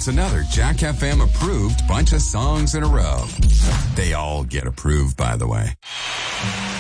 It's another Jack FM approved bunch of songs in a row. They all get approved, by the way.